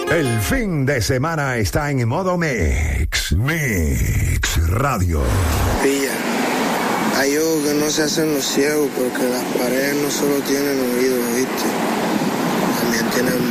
El fin de semana está en modo Mix Radio. Pilla, hay ojos que no se hacen los ciegos porque las paredes no solo tienen oídos, ¿viste? También tienen